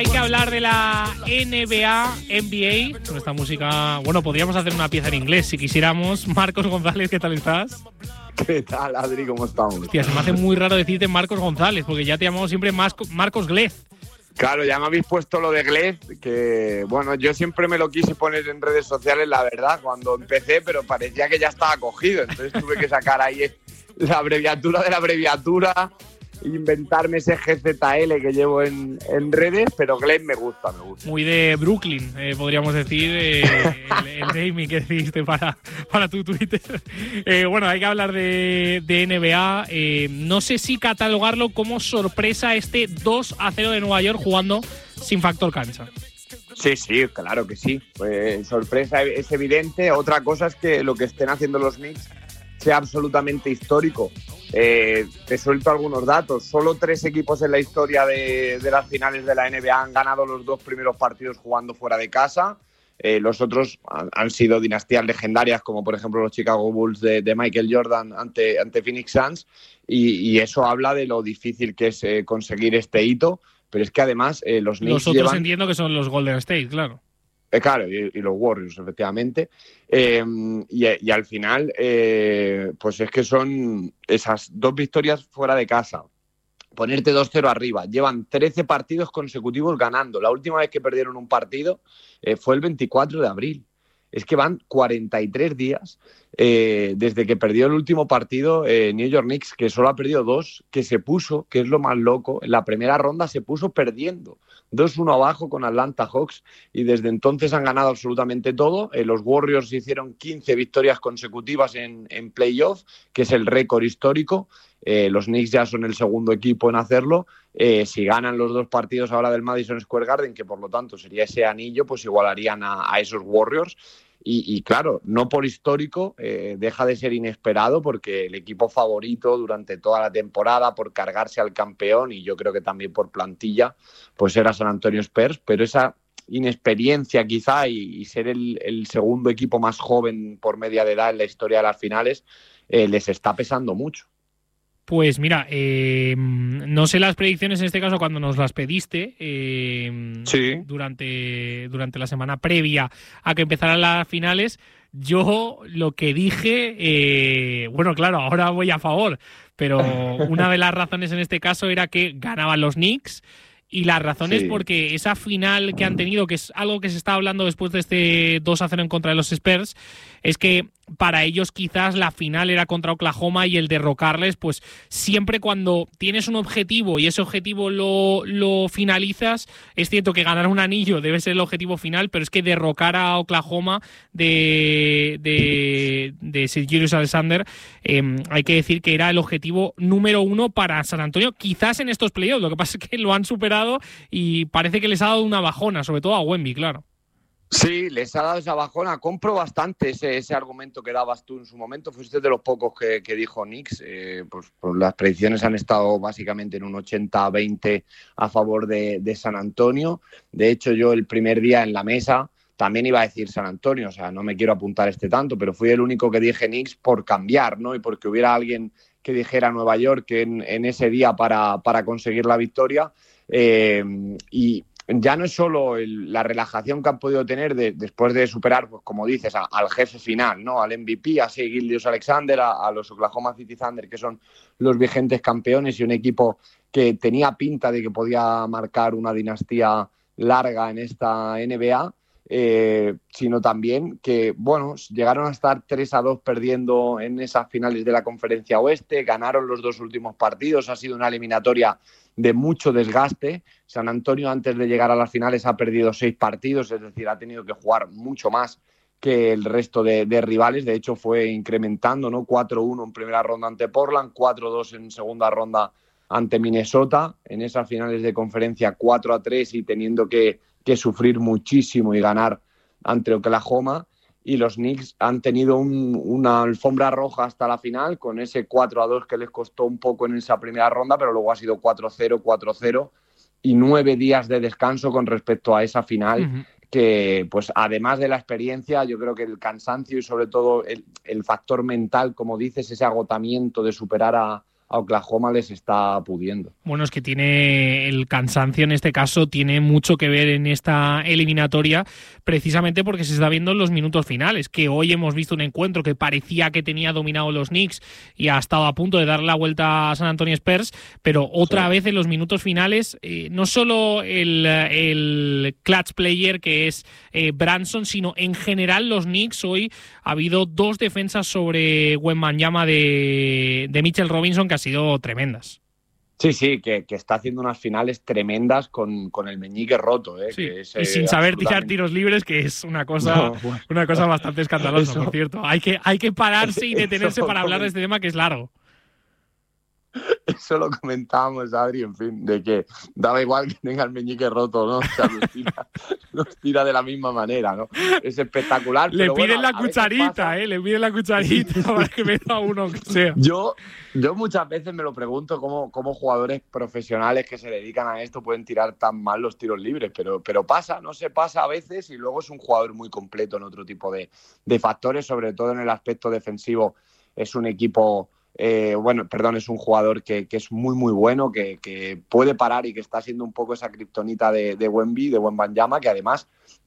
hay que hablar de la NBA, con esta música. Bueno, podríamos hacer una pieza en inglés si quisiéramos. Marcos González, ¿qué tal estás? ¿Qué tal, Adri? ¿Cómo estamos? Hostia, se me hace muy raro decirte Marcos González, porque ya te llamamos siempre Marcos Glez. Claro, ya me habéis puesto lo de Glez, que bueno, yo siempre me lo quise poner en redes sociales, la verdad, cuando empecé, pero parecía que ya estaba cogido, entonces tuve que sacar ahí la abreviatura de la abreviatura, inventarme ese GZL que llevo en redes, pero Glez me gusta. Muy de Brooklyn, podríamos decir, el naming que decidiste para tu Twitter. Bueno, hay que hablar de NBA. No sé si catalogarlo como sorpresa este 2-0 de Nueva York jugando sin factor cancha. Sí, claro que sí. Pues, sorpresa es evidente. Otra cosa es que lo que estén haciendo los Knicks sea absolutamente histórico. Te suelto algunos datos. Solo 3 equipos en la historia de las finales de la NBA han ganado los 2 primeros partidos jugando fuera de casa. Los otros han sido dinastías legendarias, como por ejemplo los Chicago Bulls de Michael Jordan ante Phoenix Suns. Y eso habla de lo difícil que es conseguir este hito. Pero es que además los Knicks Los otros entiendo que son los Golden State, claro. Claro, y los Warriors, efectivamente. Y al final, pues es que son esas 2 victorias fuera de casa. Ponerte 2-0 arriba. Llevan 13 partidos consecutivos ganando. La última vez que perdieron un partido fue el 24 de abril. Es que van 43 días desde que perdió el último partido New York Knicks, que solo ha perdido 2, que se puso, que es lo más loco, en la primera ronda se puso perdiendo 2-1 abajo con Atlanta Hawks y desde entonces han ganado absolutamente todo. Los Warriors hicieron 15 victorias consecutivas en playoff, que es el récord histórico. Los Knicks ya son el segundo equipo en hacerlo. Si ganan los 2 partidos ahora del Madison Square Garden, que por lo tanto sería ese anillo, pues igualarían a esos Warriors. Y claro, no por histórico, deja de ser inesperado porque el equipo favorito durante toda la temporada por cargarse al campeón y yo creo que también por plantilla, pues era San Antonio Spurs, pero esa inexperiencia quizá y ser el segundo equipo más joven por media de edad en la historia de las finales les está pesando mucho. Pues mira, no sé las predicciones en este caso cuando nos las pediste Sí. durante la semana previa a que empezaran las finales. Yo lo que dije, bueno, claro, ahora voy a favor, pero una de las razones en este caso era que ganaban los Knicks. Y la razón es porque esa final que han tenido, que es algo que se está hablando después de este 2-0 en contra de los Spurs, es que para ellos quizás la final era contra Oklahoma y el derrocarles, pues siempre cuando tienes un objetivo y ese objetivo lo finalizas, es cierto que ganar un anillo debe ser el objetivo final, pero es que derrocar a Oklahoma de Sir Julius Alexander, hay que decir que era el objetivo número 1 para San Antonio, quizás en estos playoffs. Lo que pasa es que lo han superado y parece que les ha dado una bajona, sobre todo a Wemby, claro. Sí, les ha dado esa bajona. Compro bastante ese argumento que dabas tú en su momento. Fuiste de los pocos que dijo Knicks. Pues las predicciones han estado básicamente en un 80-20 a favor de San Antonio. De hecho, yo el primer día en la mesa también iba a decir San Antonio. O sea, no me quiero apuntar tanto, pero fui el único que dije Knicks por cambiar, ¿no? Y porque hubiera alguien que dijera Nueva York en ese día para conseguir la victoria. Y ya no es solo la relajación que han podido tener después de superar, pues como dices, al jefe final, ¿no? Al MVP, a Shai Gilgeous-Alexander, a los Oklahoma City Thunder, que son los vigentes campeones y un equipo que tenía pinta de que podía marcar una dinastía larga en esta NBA, sino también que, bueno, llegaron a estar 3-2 perdiendo en esas finales de la Conferencia Oeste, ganaron los 2 últimos partidos, ha sido una eliminatoria de mucho desgaste. San Antonio antes de llegar a las finales ha perdido 6 partidos, es decir, ha tenido que jugar mucho más que el resto de rivales. De hecho fue incrementando, ¿no? 4-1 en primera ronda ante Portland, 4-2 en segunda ronda ante Minnesota, en esas finales de conferencia 4-3 y teniendo que sufrir muchísimo y ganar ante Oklahoma. Y los Knicks han tenido una alfombra roja hasta la final con ese 4-2 que les costó un poco en esa primera ronda, pero luego ha sido 4-0, 4-0 y 9 días de descanso con respecto a esa final, que pues además de la experiencia, yo creo que el cansancio y sobre todo el factor mental, como dices, ese agotamiento de superar a a Oklahoma les está pudiendo. Bueno, es que tiene el cansancio en este caso, tiene mucho que ver en esta eliminatoria, precisamente porque se está viendo en los minutos finales, que hoy hemos visto un encuentro que parecía que tenía dominado los Knicks y ha estado a punto de dar la vuelta a San Antonio Spurs, pero otra vez en los minutos finales, no solo el clutch player que es Branson, sino en general los Knicks hoy ha habido 2 defensas sobre Wembanyama de Mitchell Robinson que han sido tremendas. Sí, que está haciendo unas finales tremendas con el meñique roto. Sí, que es, y sin saber tirar tiros libres, que es una cosa bastante escandalosa, por cierto. Hay que pararse y detenerse para hablar de este tema, que es largo. Eso lo comentábamos, Adri, en fin, de que daba igual que tenga el meñique roto, ¿no? O sea, los tira de la misma manera, ¿no? Es espectacular. Le pero piden bueno, la cucharita, le piden la cucharita para que meta uno, aunque sea. Yo muchas veces me lo pregunto cómo jugadores profesionales que se dedican a esto pueden tirar tan mal los tiros libres, pero pasa, no se pasa a veces, y luego es un jugador muy completo en otro tipo de factores, sobre todo en el aspecto defensivo. Es un equipo... es un jugador que es muy muy bueno, que puede parar y que está siendo un poco esa kriptonita de Wembanyama, que además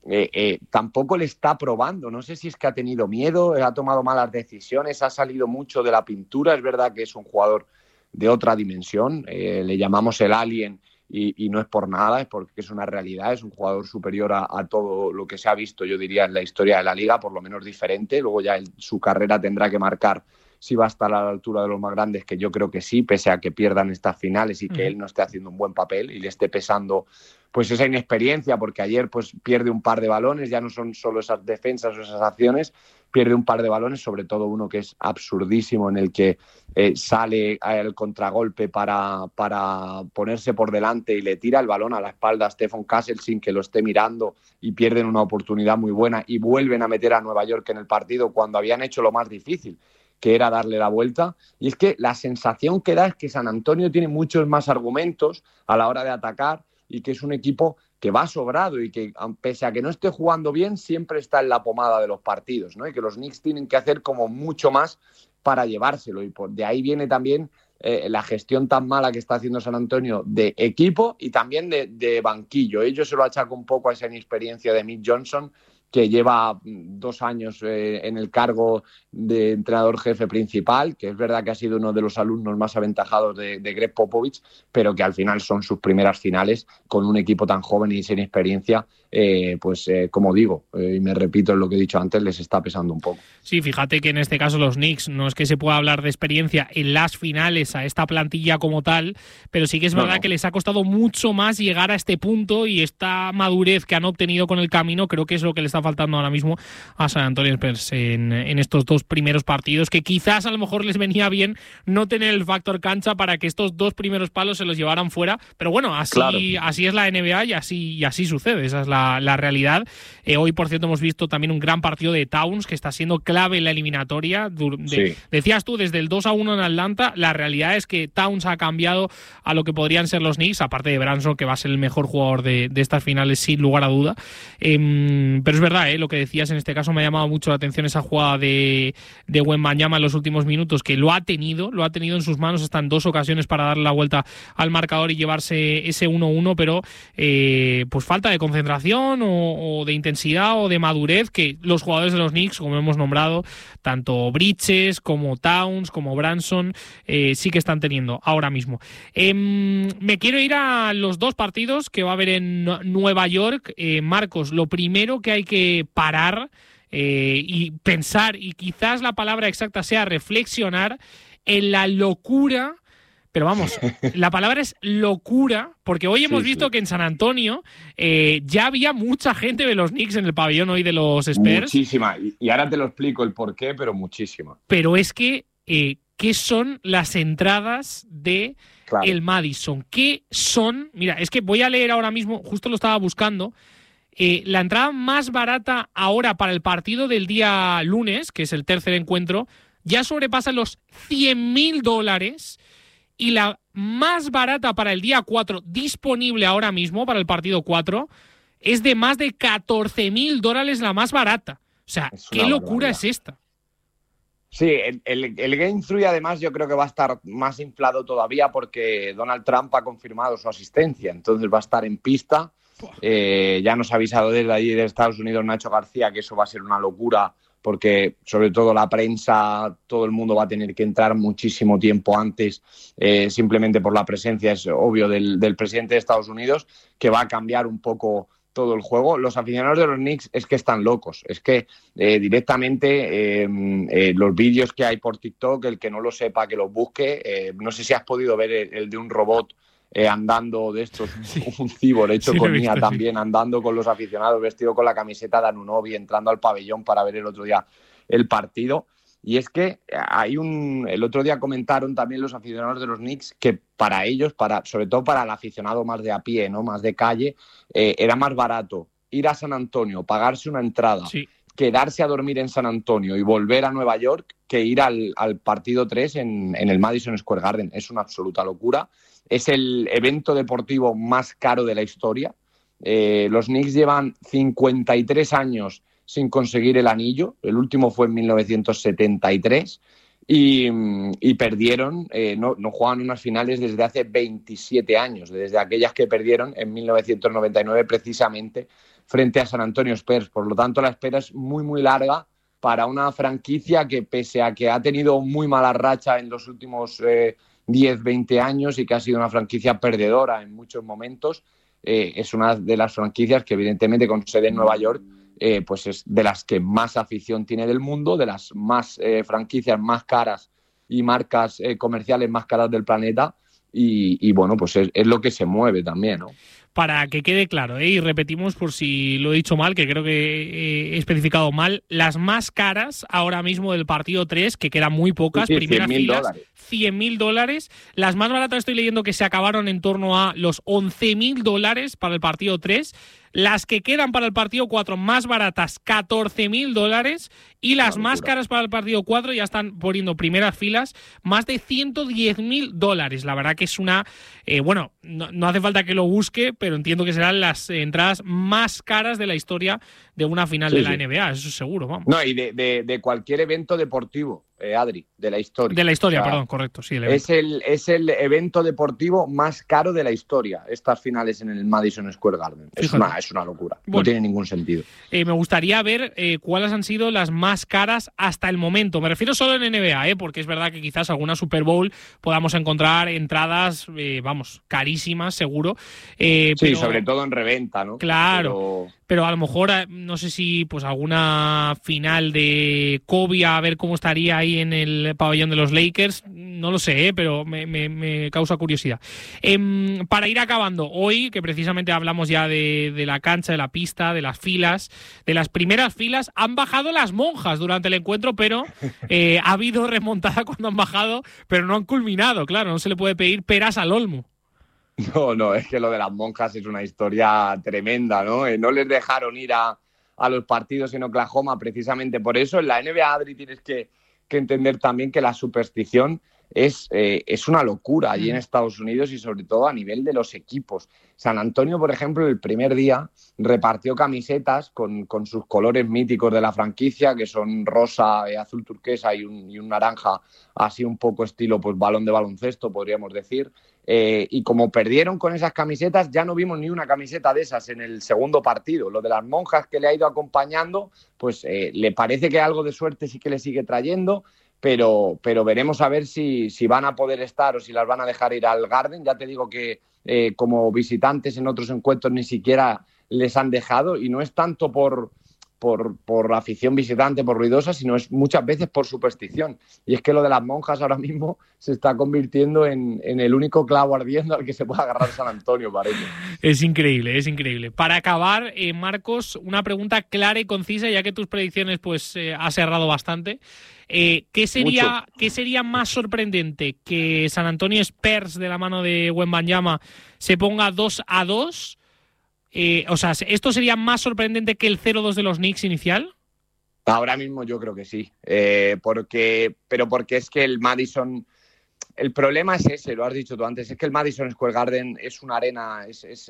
tampoco le está probando. No sé si es que ha tenido miedo, ha tomado malas decisiones, ha salido mucho de la pintura. Es verdad que es un jugador de otra dimensión, le llamamos el alien y no es por nada, es porque es una realidad. Es un jugador superior a todo lo que se ha visto, yo diría, en la historia de la liga, por lo menos diferente. Luego ya su carrera tendrá que marcar si va a estar a la altura de los más grandes, que yo creo que sí, pese a que pierdan estas finales y que él no esté haciendo un buen papel y le esté pesando pues esa inexperiencia, porque ayer pues pierde un par de balones, ya no son solo esas defensas o esas acciones, pierde un par de balones, sobre todo uno que es absurdísimo, en el que sale al contragolpe para ponerse por delante y le tira el balón a la espalda a Stephen Castle sin que lo esté mirando, y pierden una oportunidad muy buena y vuelven a meter a Nueva York en el partido cuando habían hecho lo más difícil, que era darle la vuelta. Y es que la sensación que da es que San Antonio tiene muchos más argumentos a la hora de atacar y que es un equipo que va sobrado y que, pese a que no esté jugando bien, siempre está en la pomada de los partidos, ¿no? Y que los Knicks tienen que hacer como mucho más para llevárselo. Y de ahí viene también la gestión tan mala que está haciendo San Antonio de equipo y también de banquillo. Ellos se lo achacan un poco a esa inexperiencia de Mick Johnson, que lleva 2 años en el cargo de entrenador jefe principal, que es verdad que ha sido uno de los alumnos más aventajados de Greg Popovich, pero que al final son sus primeras finales con un equipo tan joven y sin experiencia. Como digo, y me repito en lo que he dicho antes, les está pesando un poco. Sí, fíjate que en este caso los Knicks no es que se pueda hablar de experiencia en las finales a esta plantilla como tal, pero sí que es verdad que les ha costado mucho más llegar a este punto, y esta madurez que han obtenido con el camino creo que es lo que le está faltando ahora mismo a San Antonio Spurs en estos 2 primeros partidos, que quizás a lo mejor les venía bien no tener el factor cancha para que estos 2 primeros palos se los llevaran fuera, pero bueno, así es la NBA y así sucede, esa es la realidad. Hoy, por cierto, hemos visto también un gran partido de Towns, que está siendo clave en la eliminatoria. Decías tú, desde el 2-1 en Atlanta, la realidad es que Towns ha cambiado a lo que podrían ser los Knicks, aparte de Branson, que va a ser el mejor jugador de estas finales sin lugar a duda. Pero es verdad, lo que decías en este caso me ha llamado mucho la atención, esa jugada de Wembanyama en los últimos minutos, que lo ha tenido en sus manos hasta en 2 ocasiones para darle la vuelta al marcador y llevarse ese 1-1, pero pues falta de concentración o de intensidad o de madurez que los jugadores de los Knicks, como hemos nombrado, tanto Bridges como Towns como Branson, sí que están teniendo ahora mismo. Me quiero ir a los 2 partidos que va a haber en Nueva York. Marcos, lo primero que hay que parar y pensar, y quizás la palabra exacta sea reflexionar, en la locura. Pero vamos, la palabra es locura, porque hoy hemos visto que en San Antonio ya había mucha gente de los Knicks en el pabellón hoy de los Spurs. Muchísima, y ahora te lo explico el porqué, pero muchísima. Pero es que, ¿qué son las entradas de el Madison? ¿Qué son? Mira, es que voy a leer ahora mismo, justo lo estaba buscando. La entrada más barata ahora para el partido del día lunes, que es el tercer encuentro, ya sobrepasa los $100,000, y la más barata para el día 4, disponible ahora mismo para el partido 4, es de más de $14,000 la más barata. O sea, ¿qué locura es esta? Sí, el Game 3 además yo creo que va a estar más inflado todavía porque Donald Trump ha confirmado su asistencia, entonces va a estar en pista. Ya nos ha avisado desde allí de Estados Unidos Nacho García que eso va a ser una locura porque sobre todo la prensa, todo el mundo va a tener que entrar muchísimo tiempo antes, simplemente por la presencia, es obvio, del presidente de Estados Unidos, que va a cambiar un poco todo el juego. Los aficionados de los Knicks es que están locos, es que directamente los vídeos que hay por TikTok, el que no lo sepa que los busque, no sé si has podido ver el de un robot andando de estos, sí, un cibor hecho sí, con IA también, sí, andando con los aficionados, vestido con la camiseta de Anunoby, entrando al pabellón para ver el otro día el partido. Y es que el otro día comentaron también los aficionados de los Knicks que para ellos, sobre todo para el aficionado más de a pie, ¿no?, más de calle, era más barato ir a San Antonio, pagarse una entrada, sí, quedarse a dormir en San Antonio y volver a Nueva York que ir al partido 3 en el Madison Square Garden. Es una absoluta locura. Es el evento deportivo más caro de la historia. Los Knicks llevan 53 años sin conseguir el anillo. El último fue en 1973 y perdieron, no juegan unas finales desde hace 27 años, desde aquellas que perdieron en 1999 precisamente frente a San Antonio Spurs. Por lo tanto, la espera es muy, muy larga para una franquicia que, pese a que ha tenido muy mala racha en los últimos 10, 20 años y que ha sido una franquicia perdedora en muchos momentos, es una de las franquicias que evidentemente con sede en Nueva York pues es de las que más afición tiene del mundo, de las más franquicias más caras y marcas comerciales más caras del planeta y bueno, pues es lo que se mueve también, ¿no? Para que quede claro, y repetimos por si lo he dicho mal, que creo que he especificado mal, las más caras ahora mismo del partido 3, que quedan muy pocas, sí, primeras filas, $100.000. Las más baratas estoy leyendo que se acabaron en torno a los $11.000 para el partido 3. Las que quedan para el partido 4 más baratas, $14.000. Y las más caras para el partido 4 ya están poniendo primeras filas, más de $110.000. La verdad que es una... bueno, no hace falta que lo busque, pero entiendo que serán las entradas más caras de la historia de una final de la NBA, eso seguro, vamos. No, y de cualquier evento deportivo, Adri, de la historia. De la historia, o sea, perdón, correcto, sí. Es el evento deportivo más caro de la historia, estas finales en el Madison Square Garden. Es una locura, bueno, no tiene ningún sentido. Me gustaría ver cuáles han sido las más caras hasta el momento. Me refiero solo en NBA, porque es verdad que quizás alguna Super Bowl podamos encontrar entradas, carísimas, seguro. Sí, pero, sobre todo en reventa, ¿no? Claro. Pero a lo mejor, no sé si pues alguna final de Kobe, a ver cómo estaría ahí en el pabellón de los Lakers, no lo sé, pero me causa curiosidad. Para ir acabando, hoy, que precisamente hablamos ya de la cancha, de la pista, de las filas, de las primeras filas, han bajado las monjas durante el encuentro, pero ha habido remontada cuando han bajado, pero no han culminado, claro, no se le puede pedir peras al olmo. No, es que lo de las monjas es una historia tremenda, ¿no? No les dejaron ir a los partidos en Oklahoma precisamente por eso. En la NBA, Adri, tienes que entender también que la superstición es una locura allí en Estados Unidos y sobre todo a nivel de los equipos. San Antonio, por ejemplo, el primer día repartió camisetas con sus colores míticos de la franquicia, que son rosa, azul turquesa y un naranja, así un poco estilo pues balón de baloncesto, podríamos decir. Y como perdieron con esas camisetas, ya no vimos ni una camiseta de esas en el segundo partido. Lo de las monjas que le ha ido acompañando, pues le parece que algo de suerte sí que le sigue trayendo, pero veremos a ver si van a poder estar o si las van a dejar ir al Garden. Ya te digo que como visitantes en otros encuentros ni siquiera les han dejado, y no es tanto por afición visitante, por ruidosa, sino es muchas veces por superstición. Y es que lo de las monjas ahora mismo se está convirtiendo en el único clavo ardiendo al que se puede agarrar San Antonio, parece. Es increíble, es increíble. Para acabar, Marcos, una pregunta clara y concisa, ya que tus predicciones pues has errado bastante. ¿Qué sería más sorprendente? ¿Que San Antonio Spurs, de la mano de Wembanyama, se ponga 2-2? O sea, ¿esto sería más sorprendente que el 0-2 de los Knicks inicial? Ahora mismo yo creo que sí, porque es que el Madison El problema es ese, lo has dicho tú antes, es que el Madison Square Garden es una arena, es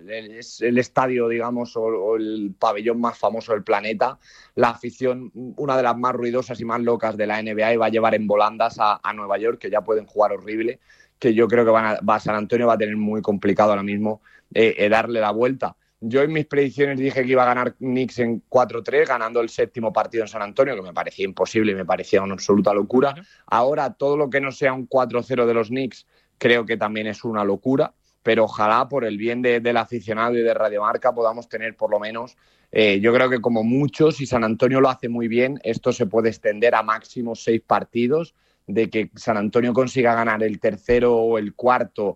el estadio, digamos, o el pabellón más famoso del planeta. La afición, una de las más ruidosas y más locas de la NBA, y va a llevar en volandas a Nueva York, que ya pueden jugar horrible, que yo creo que San Antonio va a tener muy complicado ahora mismo darle la vuelta. Yo en mis predicciones dije que iba a ganar Knicks en 4-3, ganando el 7º partido en San Antonio, que me parecía imposible y me parecía una absoluta locura. Ahora, todo lo que no sea un 4-0 de los Knicks, creo que también es una locura, pero ojalá por el bien del aficionado y de Radio Marca podamos tener por lo menos, yo creo que como muchos, si San Antonio lo hace muy bien, esto se puede extender a máximo 6 partidos, de que San Antonio consiga ganar el tercero o el cuarto,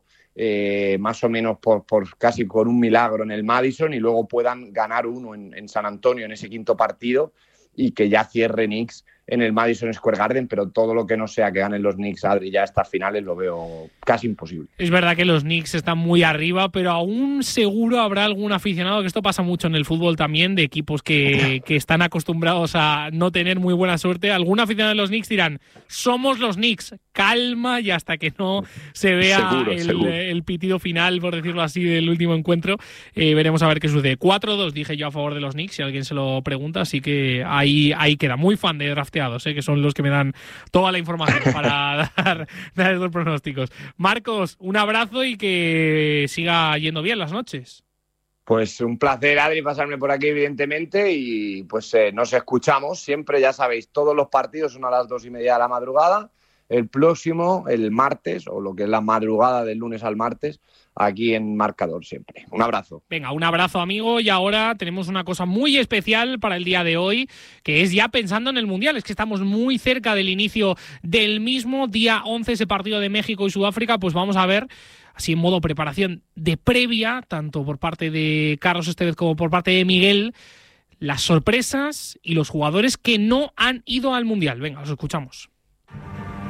más o menos por casi con un milagro en el Madison, y luego puedan ganar uno en San Antonio en ese 5º partido, y que ya cierre Knicks en el Madison Square Garden, pero todo lo que no sea que ganen los Knicks, Adri, ya estas finales lo veo casi imposible. Es verdad que los Knicks están muy arriba, pero aún seguro habrá algún aficionado, que esto pasa mucho en el fútbol también, de equipos que están acostumbrados a no tener muy buena suerte. Algún aficionado de los Knicks dirán, somos los Knicks, calma, y hasta que no se vea el pitido final, por decirlo así, del último encuentro, veremos a ver qué sucede. 4-2 dije yo a favor de los Knicks, si alguien se lo pregunta, así que ahí queda. Muy fan de drafteados, que son los que me dan toda la información para dar estos pronósticos. Marcos, un abrazo y que siga yendo bien las noches. Pues un placer, Adri, pasarme por aquí, evidentemente, y pues nos escuchamos siempre, ya sabéis, todos los partidos son a las 2:30 de la madrugada, el próximo, el martes, o lo que es la madrugada del lunes al martes, aquí en Marcador siempre. Un abrazo. Venga, un abrazo, amigo, y ahora tenemos una cosa muy especial para el día de hoy, que es ya pensando en el Mundial. Es que estamos muy cerca del inicio del mismo, día 11, ese partido de México y Sudáfrica. Pues vamos a ver, así en modo preparación de previa, tanto por parte de Carlos Estevez como por parte de Miguel, las sorpresas y los jugadores que no han ido al Mundial. Venga, los escuchamos.